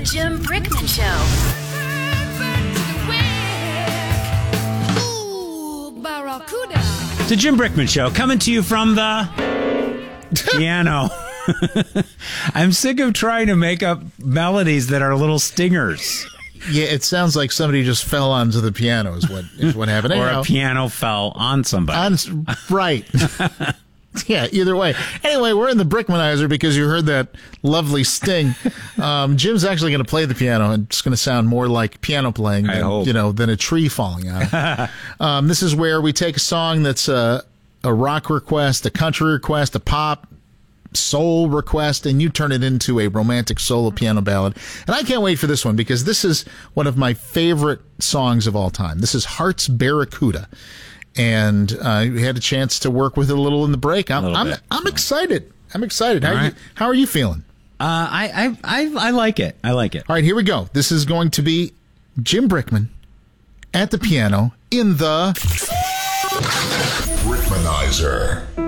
Jim Brickman Show. The Jim Brickman Show, coming to you from the piano. I'm sick of trying to make up melodies that are little stingers. Yeah, it sounds like somebody just fell onto the piano is what happened. Or Anyhow, a piano fell on somebody. Right. Yeah, either way. Anyway, we're in the Brickmanizer because you heard that lovely sting. Jim's actually going to play the piano, and it's going to sound more like piano playing than a tree falling out. This is where we take a song that's a rock request, a country request, a pop, soul request, and you turn it into a romantic solo piano ballad. And I can't wait for this one because this is one of my favorite songs of all time. This is Heart's Barracuda. And we had a chance to work with it a little in the break. I'm excited. I'm excited. How are you feeling? I like it. I like it. All right, here we go. This is going to be Jim Brickman at the piano in the Brickmanizer.